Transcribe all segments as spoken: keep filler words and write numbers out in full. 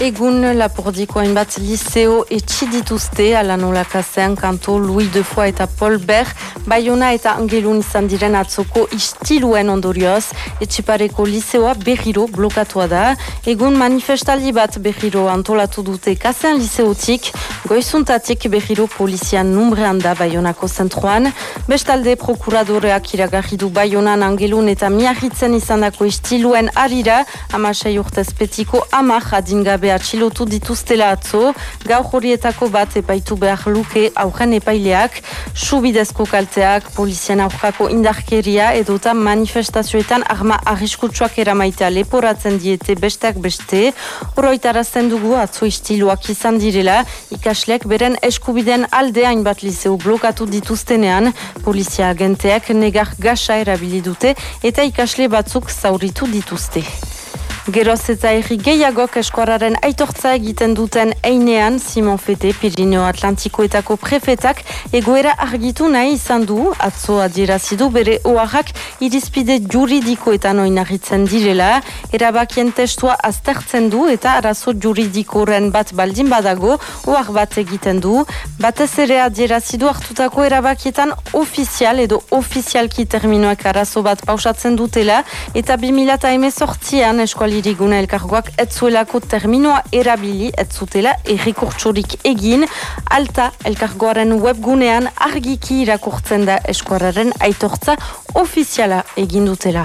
Egun Lapurdiko hainbat liceo etxi dituzte, ala nola kasean kanto Louis Defoe eta Paul Ber, Baiona eta Angelun izan diren atzoko istiluen ondorioz, etxipareko liceoa berriro blokatua da. Egun manifestaldi bat berriro antolatu dute kasean liceotik, goizuntatik berriro polizian numbrean da Baionako zentroan. Bestalde prokuradoreak iragarri du Baionan Angelun eta Miarritzen izandako istiluen arira, amasei urtez petiko amak adingabe atxilotu dituztela atzo, gaur horietako bat epaitu behar luke aurren epaileak, subidezko kalteak, polizien aurkako indarkeria edota manifestazioetan arma arriskutsuak eramaitea leporatzen diete besteak beste. Oroitarazten dugu atzo istiluak izan direla, ikasleak beren eskubiden alde hainbat liceo blokatu dituztenean, polizia agenteak negar gasa erabili dute eta ikasle batzuk zauritu dituzte. Geroz eta erri gehiagok eskuararen aitortza egiten duten einean, Simon Fete, Pirineo Atlantikoetako prefetak, egoera argitu nahi izan du, atzo adierazidu bere oharrak irizpide juridikoetan oinarritzen direla, erabakien testua aztertzen du eta arazo juridikoren bat baldin badago, ohar bat egiten du, batez ere adierazidu hartutako erabakietan ofizial edo ofizialki terminoak arazo bat pausatzen dutela, eta bi mila hemezortzian eskual Irigune elkargoak etzuelako terminoa erabili etzutela errekurtsorik egin, alta elkargoaren webgunean argiki irakurtzen da eskuararen aitortza ofiziala egin dutela.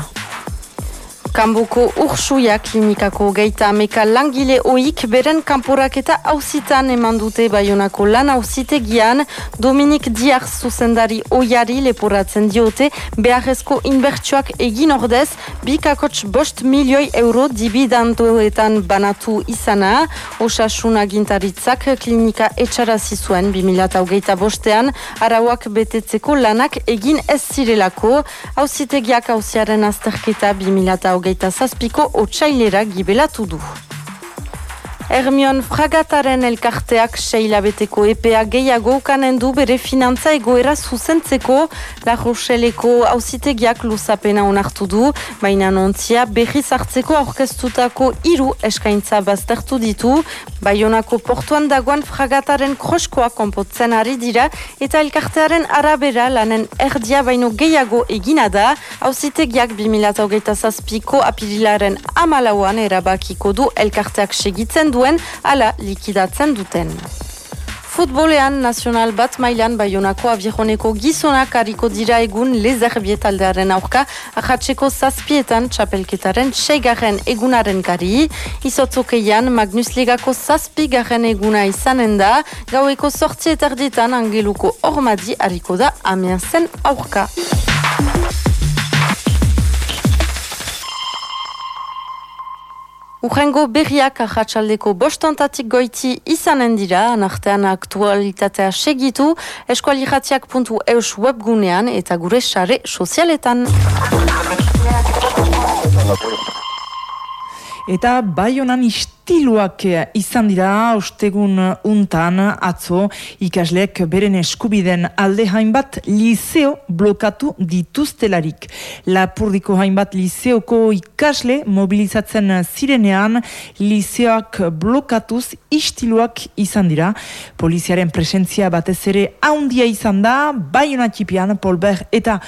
Kanboko Ursuia klinikako geita ameka langile oik beren kanporaketa auzitan eman dute Baionako lan auzitegian. Dominik Diarz zuzendari oiari leporatzen diote beharrezko inbertsioak egin ordez bikakots bost milioi euro dibidandoetan banatu izana. Osasun agintaritzak klinika etxarazi zuen bi mila hogeita bostean arauak betetzeko lanak egin ez zirelako. Auzitegiak auziaren azterketa bi mila hogeita zazpiko otsailera gibelatu du. Hermion Fragataren elkarteak seilabeteko epea gehiago ukanen du bere finantza egoera zuzentzeko. La Rocheleko auzitegiak luzapena onartu du, baina ontzia berriz hartzeko aurkeztutako hiru eskaintza baztertu ditu. Baionako portuan dagoen Fragataren kroskoa konpotzen ari dira eta elkartearen arabera lanen erdia baino gehiago egina da. Auzitegiak bi mila hogeita zazpiko apirilaren hamalauan erabakiko du elkarteak segitzen duen ala likidatzen duten. Futbolean nazional bat mailan Baionako Abironeko gizonak hariko dira egun Lezerbiet taldearen aurka ahatzeko zazpietan txapelketaren seigarren egunaren gari. Izotzokeian Magnus Ligako zazpigarren eguna izanen da, gaueko sortzi eterditan Angeluko Ormadi hariko da Amiensen aurka. Urrengo berriak ahatsaldeko bostontatik goiti izanen dira, anartean aktualitatea segitu, eskualiratiak puntu eus webgunean eta gure sare sozialetan. Eta Baionan istiluak izan dira ostegun untan atzo ikasleek beren eskubiden alde hainbat liceo blokatu dituztelarik. Lapurdiko hainbat liceoko ikasle mobilizatzen zirenean liceoak blokatuz istiluak izan dira. Poliziaren presentzia batez ere haundia izan da, Baiona txipian Paul Ber eta